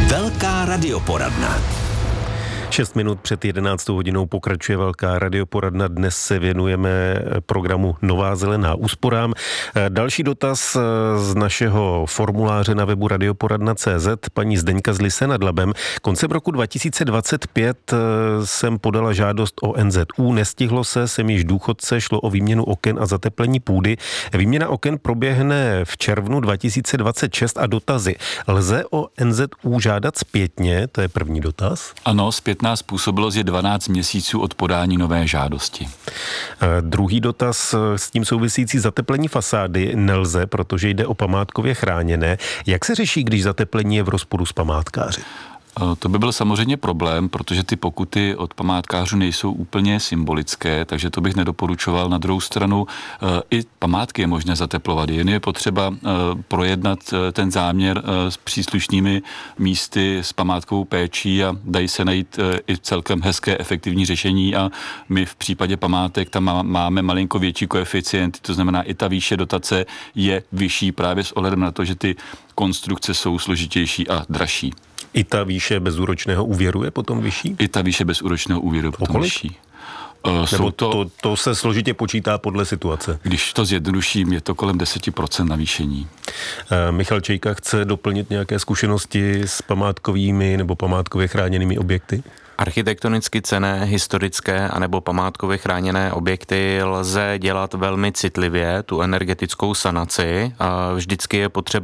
Velká radioporadna. 6 minut před 11. hodinou pokračuje Velká radioporadna. Dnes se věnujeme programu Nová zelená úsporám. Další dotaz z našeho formuláře na webu radioporadna.cz. Paní Zdeňka z Lysé nad Labem. Koncem roku 2025 jsem podala žádost o NZÚ. Nestihlo se, jsem již důchodce, šlo o výměnu oken a zateplení půdy. Výměna oken proběhne v červnu 2026 a dotazy. Lze o NZÚ žádat zpětně? To je první dotaz. Ano, zpětná způsobilost je 12 měsíců od podání nové žádosti. Druhý dotaz s tím souvisící: zateplení fasády nelze, protože jde o památkově chráněné. Jak se řeší, když zateplení je v rozporu s památkáři? To by byl samozřejmě problém, protože ty pokuty od památkářů nejsou úplně symbolické, takže to bych nedoporučoval. Na druhou stranu i památky je možné zateplovat. Jen je potřeba projednat ten záměr s příslušnými místy, s památkovou péčí a dají se najít i celkem hezké efektivní řešení a my v případě památek tam máme malinko větší koeficient, to znamená i ta výše dotace je vyšší právě s ohledem na to, že ty konstrukce jsou složitější a dražší. I ta výše bezúročného úvěru je potom vyšší? I ta výše bezúročného úvěru je potom vyšší. Nebo to se složitě počítá podle situace? Když to zjednoduším, je to kolem 10% navýšení. Michal Čejka chce doplnit nějaké zkušenosti s památkovými nebo památkově chráněnými objekty? Architektonicky cenné, historické anebo památkově chráněné objekty lze dělat velmi citlivě, tu energetickou sanaci. Vždycky je potřeba